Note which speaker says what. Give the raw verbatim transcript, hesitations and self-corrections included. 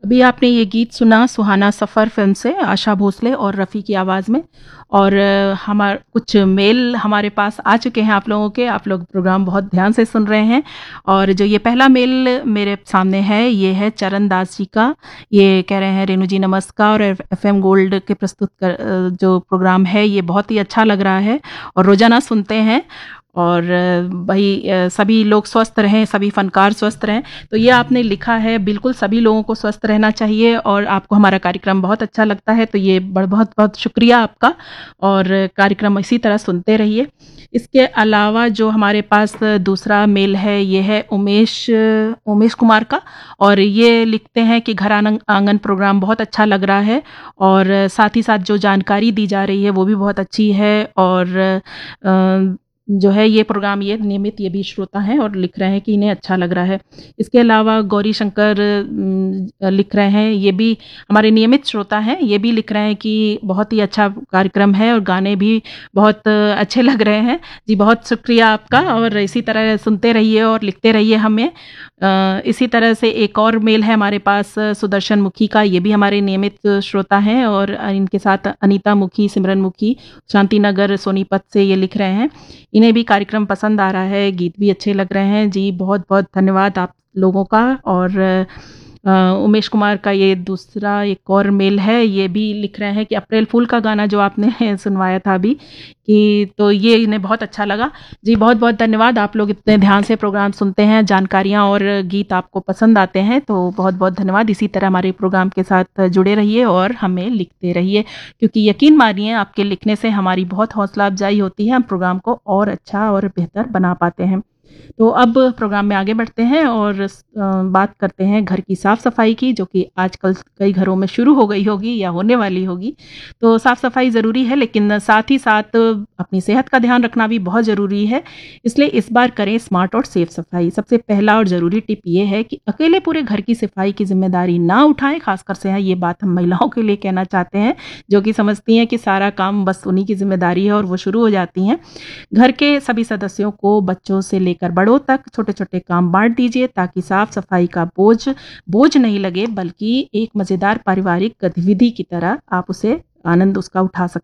Speaker 1: अभी आपने ये गीत सुना सुहाना सफ़र फ़िल्म से आशा भोसले और रफ़ी की आवाज़ में। और हमार कुछ मेल हमारे पास आ चुके हैं आप लोगों के। आप लोग प्रोग्राम बहुत ध्यान से सुन रहे हैं। और जो ये पहला मेल मेरे सामने है ये है चरण दास जी का। ये कह रहे हैं रेणु जी नमस्कार, और एफएम गोल्ड के प्रस्तुत कर जो प्रोग्राम है ये बहुत ही अच्छा लग रहा है और रोज़ाना सुनते हैं। और भाई सभी लोग स्वस्थ रहें, सभी फ़नकार स्वस्थ रहें। तो ये आपने लिखा है, बिल्कुल सभी लोगों को स्वस्थ रहना चाहिए और आपको हमारा कार्यक्रम बहुत अच्छा लगता है, तो ये बड़ बहुत बहुत शुक्रिया आपका। और कार्यक्रम इसी तरह सुनते रहिए। इसके अलावा जो हमारे पास दूसरा मेल है ये है उमेश उमेश कुमार का। और ये लिखते हैं कि घर आंगन आंगन प्रोग्राम बहुत अच्छा लग रहा है और साथ ही साथ जो जानकारी दी जा रही है वो भी बहुत अच्छी है। और अ, जो है ये प्रोग्राम ये नियमित ये भी श्रोता हैं और लिख रहे हैं कि इन्हें अच्छा लग रहा है। इसके अलावा गौरी शंकर उम, लिख रहे हैं, ये भी हमारे नियमित श्रोता हैं, ये भी लिख रहे हैं कि बहुत ही अच्छा कार्यक्रम है और गाने भी बहुत अच्छे लग रहे हैं। जी बहुत शुक्रिया आपका और इसी तरह सुनते रहिए और लिखते रहिए हमें। अ, इसी तरह से एक और मेल है हमारे पास सुदर्शन मुखी का, ये भी हमारे नियमित श्रोता हैं और इनके साथ अनीता मुखी, सिमरन मुखी, शांतिनगर सोनीपत से ये लिख रहे हैं। इन्हें भी कार्यक्रम पसंद आ रहा है, गीत भी अच्छे लग रहे हैं। जी बहुत-बहुत धन्यवाद आप लोगों का। और अ, उमेश कुमार का ये दूसरा एक और मेल है, ये भी लिख रहे हैं कि अप्रैल फूल का गाना जो आपने सुनवाया था अभी कि तो ये इन्हें बहुत अच्छा लगा। जी बहुत-बहुत धन्यवाद, आप लोग इतने ध्यान से प्रोग्राम सुनते हैं, जानकारियाँ और गीत आपको पसंद आते हैं, तो बहुत-बहुत धन्यवाद। इसी तरह हमारे प्रोग्राम के साथ जुड़े रहिए और हमें लिखते रहिए, क्योंकि यकीन मानिए आपके लिखने से हमारी बहुत हौसला अफ़ज़ाई होती है, हम प्रोग्राम को और अच्छा और बेहतर बना पाते हैं। तो अब प्रोग्राम में आगे बढ़ते हैं और स अ, बात करते हैं घर की साफ़-सफ़ाई की, जो कि आजकल कई घरों में शुरू हो गई होगी या होने वाली होगी। तो साफ़-सफ़ाई ज़रूरी है, लेकिन साथ ही साथ अपनी सेहत का ध्यान रखना भी बहुत ज़रूरी है। इसलिए इस बार करें स्मार्ट और सेफ सफ़ाई। सबसे पहला और ज़रूरी टिप ये है कि अकेले पूरे घर की सफ़ाई की ज़िम्मेदारी ना उठाएँ, ख़ासकर से ये बात हम महिलाओं के लिए कहना चाहते हैं, जो कि समझती हैं कि सारा काम बस उन्हीं की ज़िम्मेदारी है और वो शुरू हो जाती हैं। घर के सभी सदस्यों को बच्चों से लेकर बड़ों तक छोटे-छोटे काम बाँट दीजिए, ताकि साफ-सफाई का बोझ बोझ नहीं लगे, बल्कि एक मज़ेदार पारिवारिक गतिविधि की तरह आप उसे आनंद उसका उठा सकते